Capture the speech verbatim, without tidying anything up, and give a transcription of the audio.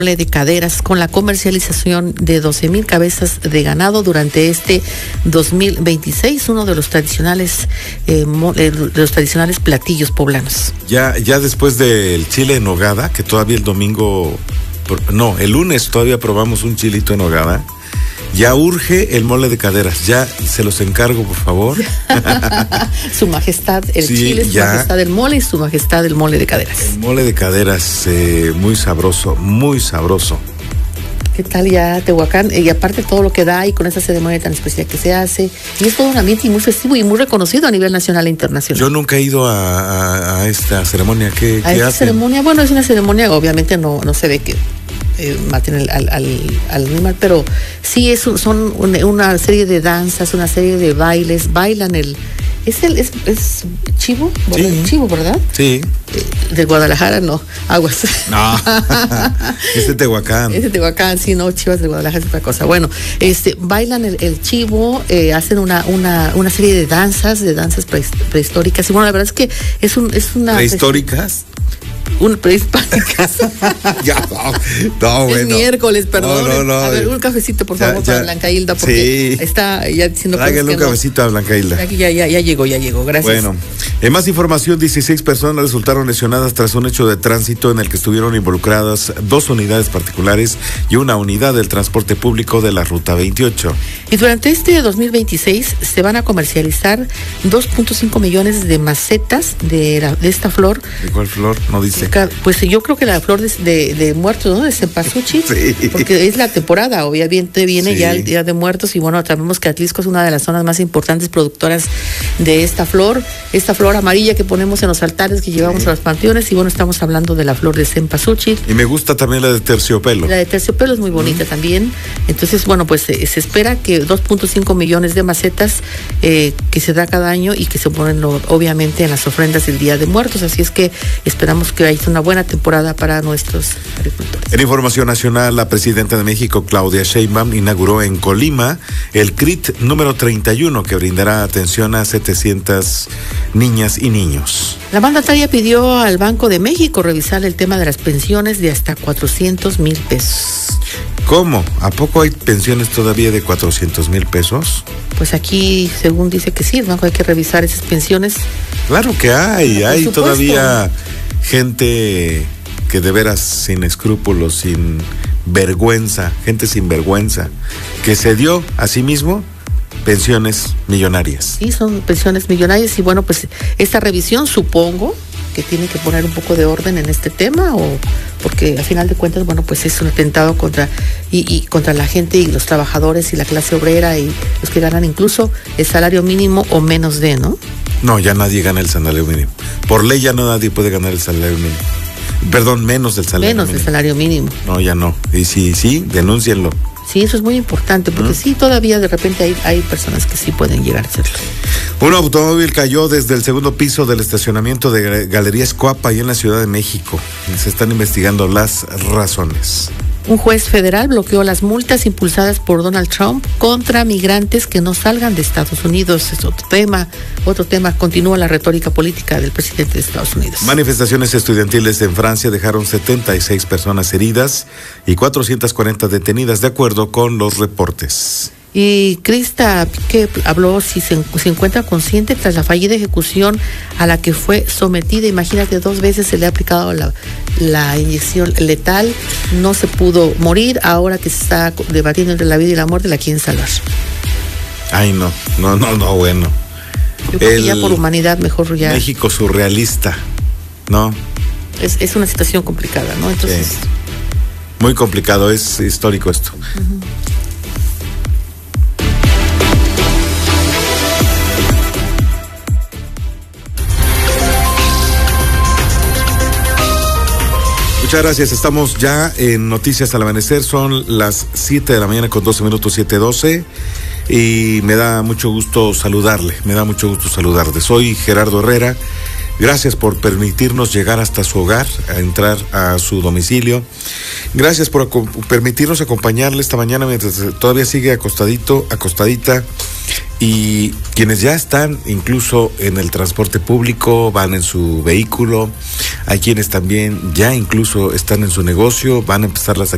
de caderas con la comercialización de doce mil cabezas de ganado durante este dos mil veintiséis, uno de los tradicionales eh, de los tradicionales platillos poblanos. Ya, ya después del chile en nogada, que todavía el domingo, no, el lunes todavía probamos un chilito en nogada. Ya urge el mole de caderas, ya se los encargo, por favor. Su majestad el sí, chile, su ya. majestad el mole y su majestad el mole de caderas. El mole de caderas, eh, muy sabroso, muy sabroso. ¿Qué tal ya Tehuacán? Y aparte todo lo que da y con esa ceremonia tan especial que se hace. Y es todo un ambiente muy festivo y muy reconocido a nivel nacional e internacional. Yo nunca he ido a, a, a esta ceremonia. ¿Qué, a ¿qué esta hacen? ceremonia, bueno, es una ceremonia, obviamente no, no se ve que Eh, maten al, al, al animal, pero sí es son una, una serie de danzas, una serie de bailes, bailan el es el es, es chivo, sí. El chivo, ¿verdad? Sí. Eh, de Guadalajara no, aguas. No. Es de Tehuacán. Es de Tehuacán, sí, no, Chivas de Guadalajara es otra cosa. Bueno, este bailan el, el chivo, eh, hacen una una una serie de danzas, de danzas prehistóricas y bueno, la verdad es que es un es una prehistóricas. Un prehispánicas. Ya, no, no, bueno. Es miércoles, perdón. No, no, no. A ver, un cafecito, por favor, ya, ya. para Blanca Hilda, porque sí. está ya diciendo cosas Tráigale que un no. cafecito a Blanca Hilda. Aquí ya, ya, ya llegó, ya llegó. Gracias. Bueno, en más información, dieciséis personas resultaron lesionadas tras un hecho de tránsito en el que estuvieron involucradas dos unidades particulares y una unidad del transporte público de la Ruta veintiocho. Y durante este dos mil veintiséis se van a comercializar dos punto cinco millones de macetas de, la, de esta flor. ¿De cuál flor? No dice. Pues yo creo que la flor de, de, de muertos, ¿no? De cempasúchil, sí. Porque es la temporada, obviamente viene sí. ya el Día de Muertos y bueno, sabemos que Atlisco es una de las zonas más importantes productoras de esta flor, esta flor amarilla que ponemos en los altares que llevamos sí. a los panteones y bueno, estamos hablando de la flor de cempasúchil. Y me gusta también la de terciopelo. La de terciopelo es muy bonita mm. también, entonces bueno, pues eh, se espera que dos punto cinco millones de macetas eh, que se da cada año y que se ponen lo, obviamente en las ofrendas del Día de Muertos, así es que esperamos que haya una buena temporada para nuestros agricultores. En información nacional, la presidenta de México, Claudia Sheinbaum, inauguró en Colima el C R I T número treinta y uno que brindará atención a setecientas niñas y niños. La mandataria pidió al Banco de México revisar el tema de las pensiones de hasta cuatrocientos mil pesos. ¿Cómo? ¿A poco hay pensiones todavía de cuatrocientos mil pesos? Pues aquí, según dice que sí, el banco hay que revisar esas pensiones. Claro que hay, Por hay supuesto. todavía gente que de veras sin escrúpulos, sin vergüenza, gente sin vergüenza, que se dio a sí mismo pensiones millonarias. Sí, son pensiones millonarias y bueno, pues esta revisión supongo que tiene que poner un poco de orden en este tema o porque al final de cuentas, bueno, pues es un atentado contra y, y contra la gente y los trabajadores y la clase obrera y los que ganan incluso el salario mínimo o menos de, ¿no? No, ya nadie gana el salario mínimo. Por ley ya no nadie puede ganar el salario mínimo. Perdón, menos del salario menos mínimo. del salario mínimo. No, ya no. Y sí, sí, denúncienlo. Sí, eso es muy importante, porque ¿Mm? sí, todavía de repente hay, hay personas que sí pueden llegar a hacerlo. Un automóvil cayó desde el segundo piso del estacionamiento de Galerías Coapa, ahí en la Ciudad de México. Se están investigando las razones. Un juez federal bloqueó las multas impulsadas por Donald Trump contra migrantes que no salgan de Estados Unidos. Es otro tema, otro tema. Continúa la retórica política del presidente de Estados Unidos. Manifestaciones estudiantiles en Francia dejaron setenta y seis personas heridas y cuatrocientas cuarenta detenidas, de acuerdo con los reportes. Y Krista Piqué habló si se, se encuentra consciente tras la fallida ejecución a la que fue sometida. Imagínate, dos veces se le ha aplicado la, la inyección letal, no se pudo morir, ahora que se está debatiendo entre la vida y la muerte, la quieren salvar. Ay, no, no, no, no, bueno. Yo creo El que ya por humanidad mejor ya. México surrealista, ¿no? Es, es una situación complicada, ¿no? Entonces. Sí. Muy complicado, es histórico esto. Uh-huh. Muchas gracias, estamos ya en Noticias al Amanecer, son las siete de la mañana con doce minutos, siete doce, y me da mucho gusto saludarle, me da mucho gusto saludarle. Soy Gerardo Herrera, gracias por permitirnos llegar hasta su hogar, a entrar a su domicilio. Gracias por ac- permitirnos acompañarle esta mañana mientras todavía sigue acostadito, acostadita. Y quienes ya están incluso en el transporte público, van en su vehículo, hay quienes también ya incluso están en su negocio, van a empezar las actividades.